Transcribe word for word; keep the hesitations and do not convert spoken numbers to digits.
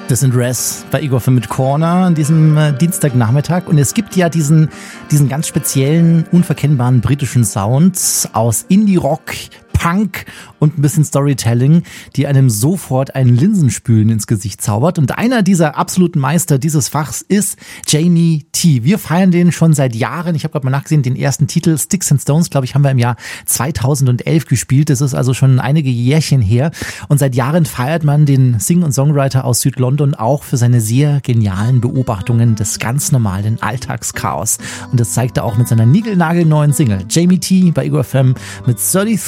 Das sind Res bei Igor für mit Corner an diesem äh, Dienstagnachmittag. Und es gibt ja diesen, diesen ganz speziellen, unverkennbaren britischen Sound aus Indie-Rock, Punk und ein bisschen Storytelling, die einem sofort ein Linsenspülen ins Gesicht zaubert. Und einer dieser absoluten Meister dieses Fachs ist Jamie T. Wir feiern den schon seit Jahren. Ich habe gerade mal nachgesehen, den ersten Titel Sticks and Stones, glaube ich, haben wir im Jahr zweitausendelf gespielt. Das ist also schon einige Jährchen her. Und seit Jahren feiert man den Sing- und Songwriter aus Südlondon auch für seine sehr genialen Beobachtungen des ganz normalen Alltagschaos. Und das zeigt er auch mit seiner niegelnagelneuen Single. Jamie T bei Igor F M mit dreiunddreißig